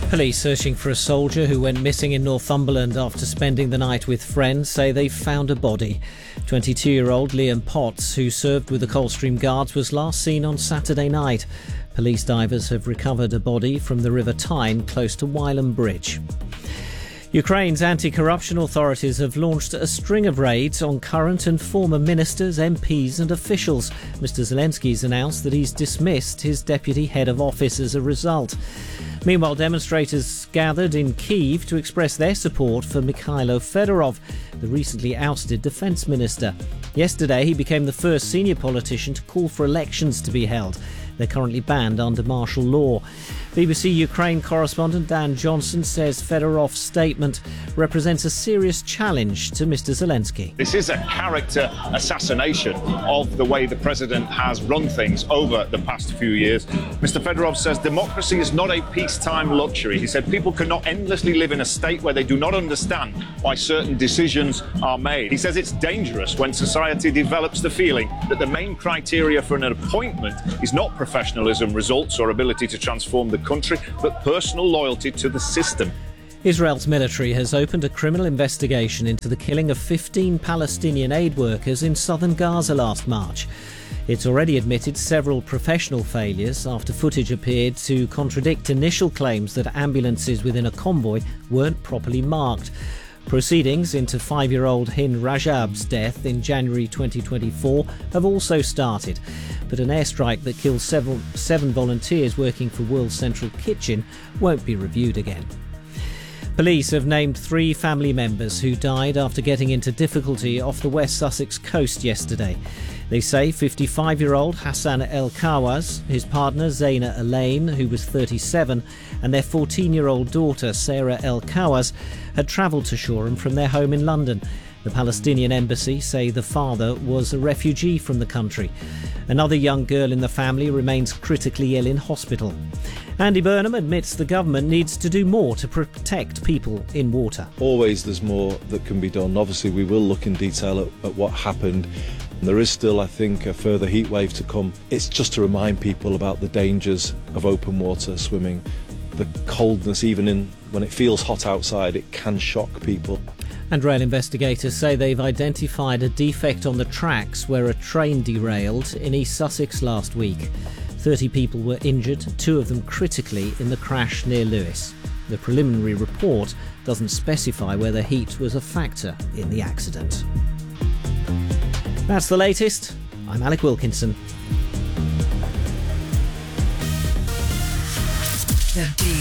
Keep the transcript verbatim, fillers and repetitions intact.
Police searching for a soldier who went missing in Northumberland after spending the night with friends say they've found a body. twenty-two-year-old Liam Potts, who served with the Coldstream Guards, was last seen on Saturday night. Police divers have recovered a body from the River Tyne close to Wylam Bridge. Ukraine's anti-corruption authorities have launched a string of raids on current and former ministers, M Ps and officials. Mister Zelensky's announced that he's dismissed his deputy head of office as a result. Meanwhile, demonstrators gathered in Kyiv to express their support for Mikhailo Fedorov, the recently ousted defence minister. Yesterday, he became the first senior politician to call for elections to be held. They're currently banned under martial law. B B C Ukraine correspondent Dan Johnson says Fedorov's statement represents a serious challenge to Mister Zelensky. This is a character assassination of the way the president has run things over the past few years. Mister Fedorov says democracy is not a peacetime luxury. He said people cannot endlessly live in a state where they do not understand why certain decisions are made. He says it's dangerous when society develops the feeling that the main criteria for an appointment is not professionalism, results or ability to transform the country, but personal loyalty to the system. Israel's military has opened a criminal investigation into the killing of fifteen Palestinian aid workers in southern Gaza last March. It's already admitted several professional failures after footage appeared to contradict initial claims that ambulances within a convoy weren't properly marked. Proceedings into five-year-old Hind Rajab's death in January twenty twenty-four have also started, but an airstrike that killed several, seven volunteers working for World Central Kitchen won't be reviewed again. Police have named three family members who died after getting into difficulty off the West Sussex coast yesterday. They say fifty-five-year-old Hassan El Kawaz, his partner Zaina Elaine, who was thirty-seven, and their fourteen-year-old daughter Sarah El Kawaz had travelled to Shoreham from their home in London. The Palestinian embassy say the father was a refugee from the country. Another young girl in the family remains critically ill in hospital. Andy Burnham admits the government needs to do more to protect people in water. Always there's more that can be done. Obviously we will look in detail at, at what happened. There is still, I think, a further heat wave to come. It's just to remind people about the dangers of open water swimming. The coldness, even in when it feels hot outside, it can shock people. And rail investigators say they've identified a defect on the tracks where a train derailed in East Sussex last week. thirty people were injured, two of them critically, in the crash near Lewes. The preliminary report doesn't specify whether heat was a factor in the accident. That's the latest. I'm Alec Wilkinson.